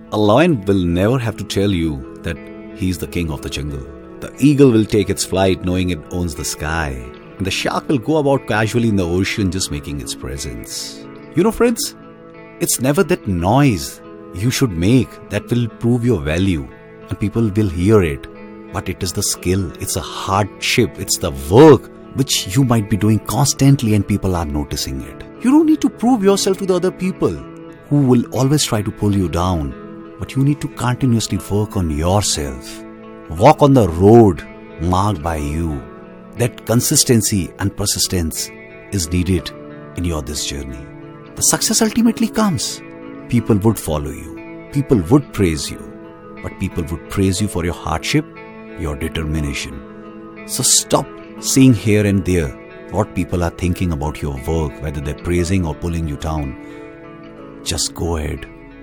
A lion will never have to tell you that he's the king of the jungle. The eagle will take its flight knowing it owns the sky. And the shark will go about casually in the ocean just making its presence. You know, friends, it's never that noise you should make that will prove your value and people will hear it. But it is the skill, it's a hardship, it's the work which you might be doing constantly and people are noticing it. You don't need to prove yourself to the other people who will always try to pull you down. But you need to continuously work on yourself. Walk on the road marked by you. That consistency and persistence is needed in this journey. The success ultimately comes. People would follow you. People would praise you. But people would praise you for your hardship, your determination. So stop seeing here and there what people are thinking about your work, whether they're praising or pulling you down. Just go ahead.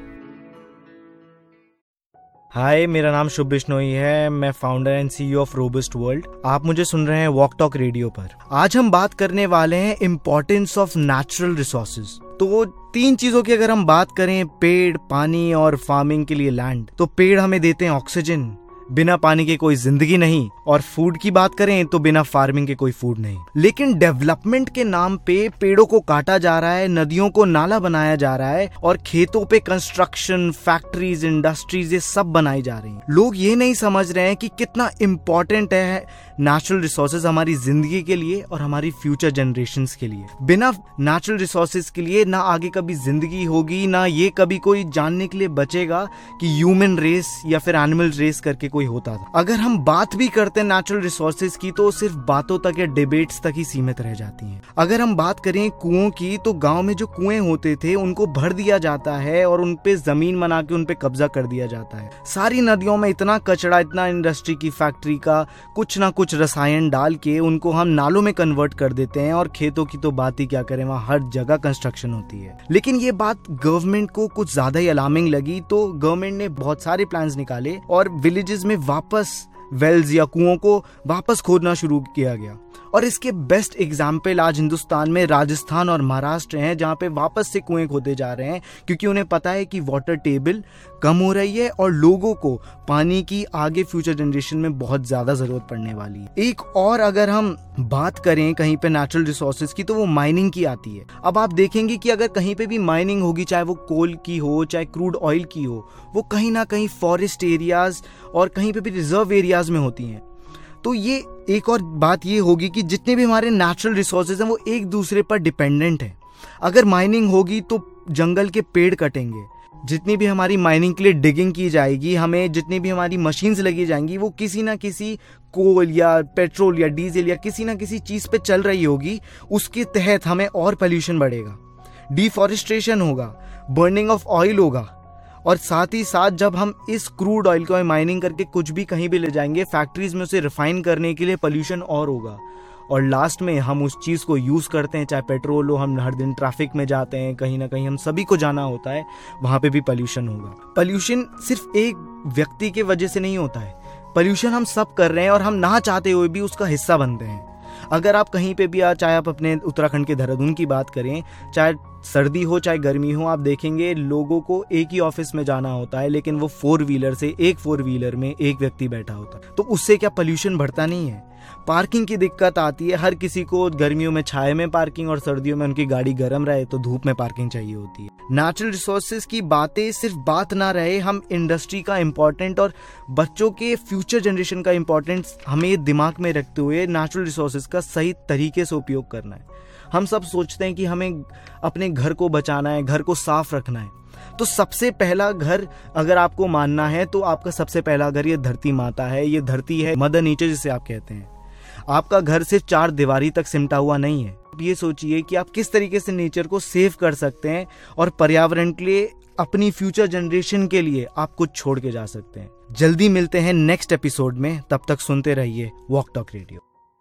हाय, मेरा नाम शुभ बिश्नोई है। मैं founder and CEO of robust world. आप मुझे सुन रहे हैं walk talk radio पर। आज हम बात करने वाले हैं इम्पोर्टेंस ऑफ नेचुरल रिसोर्सेज। तो 3 चीजों की अगर हम बात करें, पेड़, पानी और फार्मिंग के लिए लैंड, तो पेड़ हमें देते हैं ऑक्सीजन, बिना पानी के कोई जिंदगी नहीं। और फूड की बात करें तो बिना फार्मिंग के कोई फूड नहीं। लेकिन डेवलपमेंट के नाम पे पेड़ों को काटा जा रहा है, नदियों को नाला बनाया जा रहा है और खेतों पे कंस्ट्रक्शन, फैक्ट्रीज, इंडस्ट्रीज ये सब बनाई जा रही हैं। लोग ये नहीं समझ रहे हैं कि कितना इम्पोर्टेंट है नेचुरल रिसोर्सेज हमारी जिंदगी के लिए और हमारी फ्यूचर जनरेशंस के लिए। बिना नेचुरल रिसोर्सेज के लिए ना आगे कभी जिंदगी होगी, ना ये कभी कोई जानने के लिए बचेगा कि ह्यूमन रेस या फिर एनिमल रेस करके कोई होता था। अगर हम बात भी करते हैं नेचुरल रिसोर्सेज की तो सिर्फ बातों तक या डिबेट्स तक ही सीमित रह जाती हैं। अगर हम बात करें कुओं की तो गांव में जो कुएं होते थे उनको भर दिया जाता है और उन पे जमीन बना के उन पे कब्जा कर दिया जाता है। सारी नदियों में इतना कचरा, इतना इंडस्ट्री की फैक्ट्री का कुछ ना कुछ रसायन डाल के उनको हम नालों में कन्वर्ट कर देते हैं। और खेतों की तो बात ही क्या करें, वहां हर जगह कंस्ट्रक्शन होती है। लेकिन ये बात गवर्नमेंट को कुछ ज्यादा ही अलार्मिंग लगी, तो गवर्नमेंट ने बहुत सारे प्लान्स निकाले और विलेजेस में वापस वेल्स या कुओं को वापस खोदना शुरू किया गया। और इसके बेस्ट एग्जाम्पल आज हिंदुस्तान में राजस्थान और महाराष्ट्र हैं, जहां पे वापस से कुएं खोदे जा रहे हैं, क्योंकि उन्हें पता है कि वाटर टेबल कम हो रही है और लोगों को पानी की आगे फ्यूचर जनरेशन में बहुत ज्यादा जरूरत पड़ने वाली है। एक और अगर हम बात करें कहीं पे नेचुरल रिसोर्सेज की, तो वो माइनिंग की आती है। अब आप देखेंगे कि अगर कहीं पे भी माइनिंग होगी, चाहे वो कोल की हो, चाहे क्रूड ऑयल की हो, वो कहीं ना कहीं फॉरेस्ट एरियाज और कहीं पे भी रिजर्व एरियाज में होती हैं। तो ये एक और बात ये होगी कि जितने भी हमारे नेचुरल रिसोर्सेज हैं वो एक दूसरे पर डिपेंडेंट है। अगर माइनिंग होगी तो जंगल के पेड़ कटेंगे। जितनी भी हमारी माइनिंग के लिए डिगिंग की जाएगी, हमें जितनी भी हमारी मशीन्स लगी जाएंगी, वो किसी ना किसी कोल या पेट्रोल या डीजल या किसी ना किसी चीज पे चल रही होगी। उसके तहत हमें और पोल्यूशन बढ़ेगा, डिफॉरेस्टेशन होगा, बर्निंग ऑफ ऑयल होगा। और साथ ही साथ जब हम इस क्रूड ऑयल को माइनिंग करके कुछ भी कहीं भी ले जाएंगे, फैक्ट्रीज में उसे रिफाइन करने के लिए पोल्यूशन और होगा। और लास्ट में हम उस चीज को यूज करते हैं, चाहे पेट्रोल हो, हम हर दिन ट्रैफिक में जाते हैं, कहीं ना कहीं हम सभी को जाना होता है, वहां पे भी पोल्यूशन होगा। पोल्यूशन सिर्फ एक व्यक्ति के वजह से नहीं होता है, पोल्यूशन हम सब कर रहे हैं और हम ना चाहते हुए भी उसका हिस्सा बनते हैं। अगर आप कहीं पे भी चाहे आप अपने उत्तराखंड के देहरादून की बात करें, चाहे सर्दी हो चाहे गर्मी हो, आप देखेंगे लोगों को एक ही ऑफिस में जाना होता है, लेकिन वो 4 व्हीलर से एक 4 व्हीलर में एक व्यक्ति बैठा होता है। तो उससे क्या पोल्यूशन बढ़ता नहीं है? पार्किंग की दिक्कत आती है। हर किसी को गर्मियों में छाया में पार्किंग और सर्दियों में उनकी गाड़ी गर्म रहे तो धूप में पार्किंग चाहिए होती है। नेचुरल रिसोर्सेज की बातें सिर्फ बात ना रहे, हम इंडस्ट्री का इम्पोर्टेंट और बच्चों के फ्यूचर जनरेशन का इम्पोर्टेंस हमें दिमाग में रखते हुए नेचुरल रिसोर्सेज का सही तरीके से उपयोग करना है। हम सब सोचते हैं कि हमें अपने घर को बचाना है, घर को साफ रखना है। तो सबसे पहला घर अगर आपको मानना है तो आपका सबसे पहला घर ये धरती माता है, ये धरती है, मदर नेचर जिसे आप कहते हैं। आपका घर सिर्फ 4 दीवारी तक सिमटा हुआ नहीं है। ये सोचिए कि आप किस तरीके से नेचर को सेव कर सकते हैं और पर्यावरण के लिए, अपनी फ्यूचर जनरेशन के लिए आप कुछ छोड़ के जा सकते हैं। जल्दी मिलते हैं नेक्स्ट एपिसोड में, तब तक सुनते रहिए वॉक टॉक रेडियो।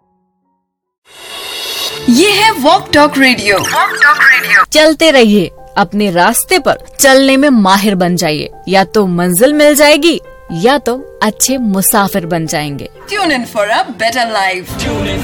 ये है वॉक टॉक रेडियो। चलते रहिए अपने रास्ते पर, चलने में माहिर बन जाइए। या तो मंजिल मिल जाएगी या तो अच्छे मुसाफिर बन जाएंगे। Tune in for a better life.